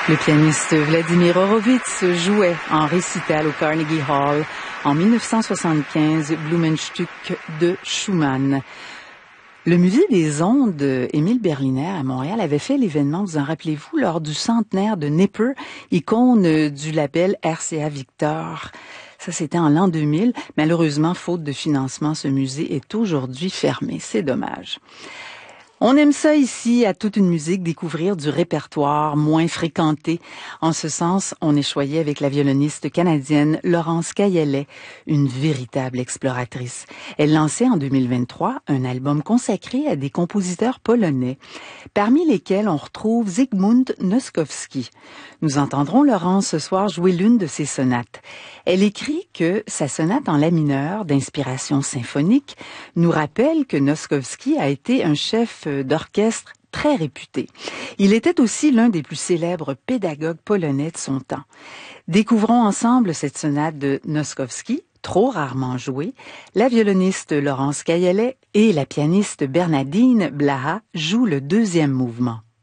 Le pianiste Vladimir Horowitz jouait en récital au Carnegie Hall en 1975 Blumenstück de Schumann. Le musée des ondes Émile Berliner à Montréal avait fait l'événement, vous en rappelez-vous, lors du centenaire de Nipper, icône du label RCA Victor. Ça, c'était en l'an 2000. Malheureusement, faute de financement, ce musée est aujourd'hui fermé. C'est dommage. On aime ça ici, à toute une musique, découvrir du répertoire moins fréquenté. En ce sens, on est choyé avec la violoniste canadienne Laurence Kayelet, une véritable exploratrice. Elle lançait en 2023 un album consacré à des compositeurs polonais, parmi lesquels on retrouve Zygmunt Noskowski. Nous entendrons Laurence ce soir jouer l'une de ses sonates. Elle écrit que sa sonate en la mineur, d'inspiration symphonique, nous rappelle que Noskowski a été un chef d'orchestre très réputé. Il était aussi l'un des plus célèbres pédagogues polonais de son temps. Découvrons ensemble cette sonate de Noskowski, trop rarement jouée. La violoniste Laurence Kayelet et la pianiste Bernardine Blaha jouent le deuxième mouvement.